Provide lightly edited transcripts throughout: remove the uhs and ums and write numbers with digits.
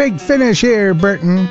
Big finish here, Burton.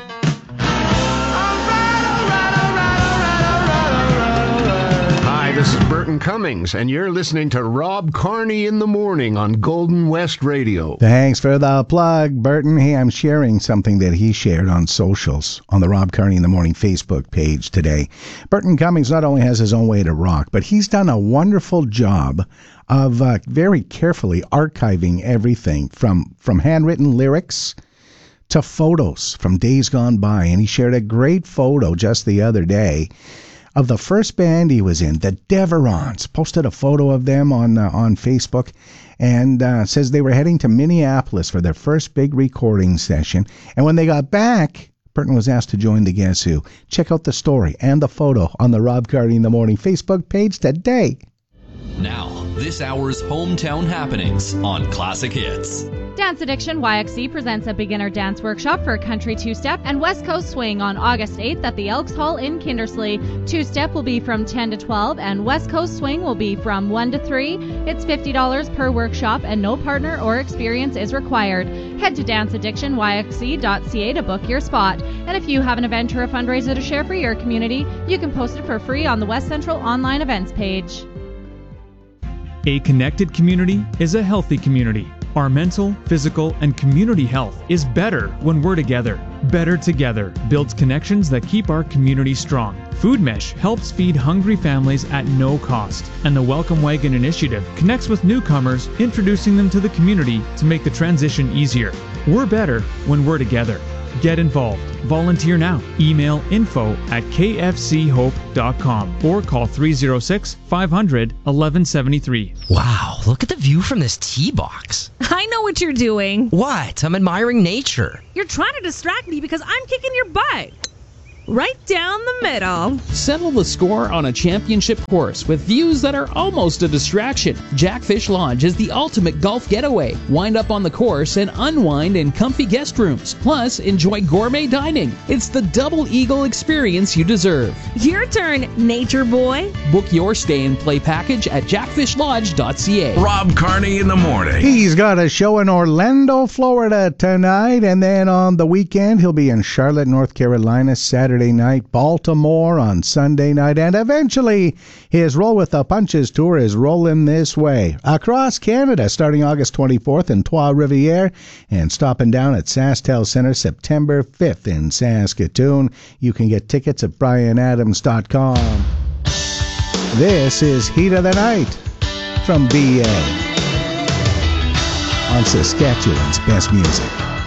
Hi, this is Burton Cummings, and you're listening to Rob Carney in the Morning on Golden West Radio. Thanks for the plug, Burton. Hey, I'm sharing something that he shared on socials on the Rob Carney in the Morning Facebook page today. Burton Cummings not only has his own way to rock, but he's done a wonderful job of very carefully archiving everything from handwritten lyrics to photos from days gone by. And he shared a great photo just the other day of the first band he was in, the Deverons. Posted a photo of them on Facebook and says they were heading to Minneapolis for their first big recording session. And when they got back, Burton was asked to join the Guess Who. Check out the story and the photo on the Rob Carney in the Morning Facebook page today. Now, this hour's hometown happenings on Classic Hits. Dance Addiction YXC presents a beginner dance workshop for country two-step and West Coast swing on August 8th at the Elks Hall in Kindersley. Two-step will be from 10 to 12 and West Coast swing will be from 1 to 3. It's $50 per workshop and no partner or experience is required. Head to danceaddictionyxc.ca to book your spot. And if you have an event or a fundraiser to share for your community, you can post it for free on the West Central online events page. A connected community is a healthy community. Our mental, physical, and community health is better when we're together. Better Together builds connections that keep our community strong. Food Mesh helps feed hungry families at no cost. And the Welcome Wagon Initiative connects with newcomers, introducing them to the community to make the transition easier. We're better when we're together. Get involved. Volunteer now. Email info@kfchope.com or call 306-500-1173. Wow, look at the view from this tee box. I know what you're doing. What? I'm admiring nature. You're trying to distract me because I'm kicking your butt. Right down the middle. Settle the score on a championship course with views that are almost a distraction. Jackfish Lodge is the ultimate golf getaway. Wind up on the course and unwind in comfy guest rooms. Plus, enjoy gourmet dining. It's the double eagle experience you deserve. Your turn, nature boy. Book your stay and play package at jackfishlodge.ca. Rob Carney in the Morning. He's got a show in Orlando, Florida tonight, and then on the weekend he'll be in Charlotte, North Carolina, Saturday night, Baltimore on Sunday night, and eventually his Roll with the Punches tour is rolling this way. Across Canada, starting August 24th in Trois-Rivières and stopping down at SaskTel Centre September 5th in Saskatoon. You can get tickets at brianadams.com. This is Heat of the Night from BA on Saskatchewan's Best Music.